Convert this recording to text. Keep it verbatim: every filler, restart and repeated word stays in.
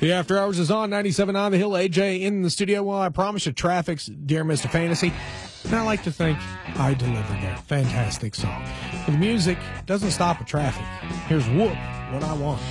The After Hours is on ninety-seven on the Hill. A J in the studio. Well, I promise you traffic's Dear Mister Fantasy. And I like to think I delivered that fantastic song. The music doesn't stop at traffic. Here's Whoop, What I Want.